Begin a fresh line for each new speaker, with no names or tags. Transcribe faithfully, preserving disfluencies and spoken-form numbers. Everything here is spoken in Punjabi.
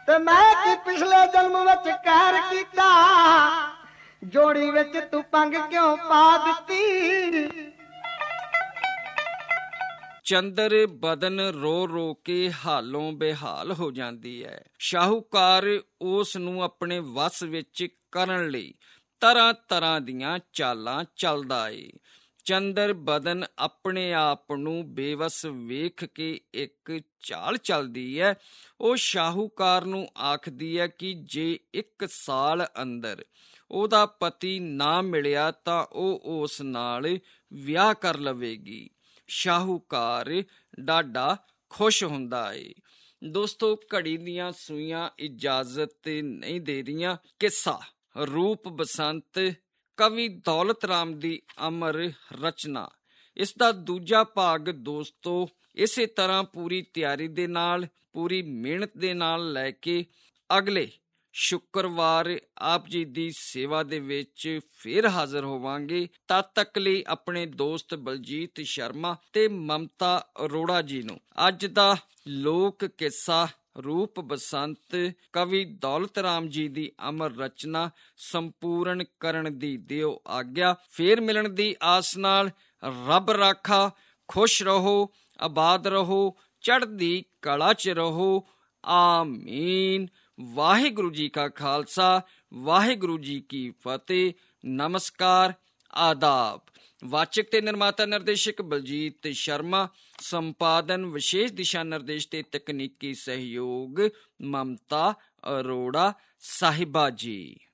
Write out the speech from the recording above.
ਤੇ ਮੈਂ ਕੀ ਪਿਛਲੇ ਜਨਮ ਵਿੱਚ ਕਹਿਰ ਕੀਤਾ, ਜੋੜੀ ਵਿੱਚ ਤੂੰ ਪੰਗ ਕਿਉਂ ਪਾ ਦਿੱਤੀ।
ਚੰਦਰ ਬਦਨ ਰੋ ਰੋ ਕੇ ਹਾਲੋਂ ਬੇਹਾਲ ਹੋ ਜਾਂਦੀ ਹੈ। ਸ਼ਾਹੂਕਾਰ ਉਸ ਨੂੰ ਆਪਣੇ ਵੱਸ ਵਿੱਚ ਕਰਨ ਲਈ ਤਰ੍ਹਾਂ ਤਰ੍ਹਾਂ ਦੀਆਂ ਚਾਲਾਂ ਚੱਲਦਾ ਏ। ਚੰਦਰ ਬਦਨ ਆਪਣੇ ਆਪ ਨੂੰ ਬੇਵਸ ਵੇਖ ਕੇ ਇੱਕ ਚਾਲ ਚੱਲਦੀ ਹੈ। ਉਹ ਸ਼ਾਹੂਕਾਰ ਨੂੰ ਆਖਦੀ ਹੈ ਕਿ ਜੇ ਇੱਕ ਸਾਲ ਅੰਦਰ ਉਹਦਾ ਪਤੀ ਨਾ ਮਿਲਿਆ ਤਾਂ ਉਹ ਉਸ ਨਾਲ ਵਿਆਹ ਕਰ ਲਵੇਗੀ। ਸ਼ਾਹੂਕਾਰ ਡਾਢਾ ਖੁਸ਼ ਹੁੰਦਾ ਏ। ਦੋਸਤੋ, ਘੜੀ ਦੀਆਂ ਸੂਈਆਂ ਇਜਾਜ਼ਤ ਨਹੀਂ ਦੇ ਰਹੀਆਂ। ਕਿੱਸਾ ਰੂਪ ਬਸੰਤ, ਕਵੀ ਦੌਲਤ ਰਾਮ ਦੀ ਅਮਰ ਰਚਨਾ। ਇਸ ਦਾ ਦੂਜਾ ਭਾਗ ਦੋਸਤੋ ਇਸੇ ਤਰ੍ਹਾਂ ਪੂਰੀ ਤਿਆਰੀ ਦੇ ਨਾਲ, ਪੂਰੀ ਮਿਹਨਤ ਦੇ ਨਾਲ ਲੈ ਕੇ ਅਗਲੇ ਸ਼ੁੱਕਰਵਾਰ ਆਪ ਜੀ ਦੀ ਸੇਵਾ ਦੇ ਵਿੱਚ ਫਿਰ ਹਾਜ਼ਰ ਹੋਵਾਂਗੇ। ਤਦ ਤੱਕ ਲਈ ਆਪਣੇ ਦੋਸਤ ਬਲਜੀਤ ਸ਼ਰਮਾ ਤੇ ਮਮਤਾ ਅਰੋੜਾ ਜੀ ਨੂੰ ਅੱਜ ਦਾ ਲੋਕ ਕਿੱਸਾ ਰੂਪ ਬਸੰਤ ਕਵੀ ਦੌਲਤ ਰਾਮ ਜੀ ਦੀ ਅਮਰ ਰਚਨਾ ਸੰਪੂਰਨ ਕਰਨ ਦੀ ਦਿਓ ਆਗਿਆ। ਫੇਰ ਮਿਲਣ ਦੀ ਆਸ ਨਾਲ ਰੱਬ ਰਾਖਾ। ਖੁਸ਼ ਰਹੋ, ਆਬਾਦ ਰਹੋ, ਚੜ੍ਹਦੀ ਕਲਾ 'ਚ ਰਹੋ। ਆਮੀਨ। ਵਾਹਿਗੁਰੂ ਜੀ ਕਾ ਖਾਲਸਾ, ਵਾਹਿਗੁਰੂ ਜੀ ਕੀ ਫਤਿਹ। ਨਮਸਕਾਰ, ਆਦਾਬ। ਵਾਚਕ ਤੇ ਨਿਰਮਾਤਾ ਨਿਰਦੇਸ਼ਕ ਬਲਜੀਤ ਸ਼ਰਮਾ। ਸੰਪਾਦਨ ਵਿਸ਼ੇਸ਼ ਦਿਸ਼ਾ ਨਿਰਦੇਸ਼ ਤੇ ਤਕਨੀਕੀ ਸਹਿਯੋਗ ਮਮਤਾ ਅਰੋੜਾ ਸਾਹਿਬਾ ਜੀ।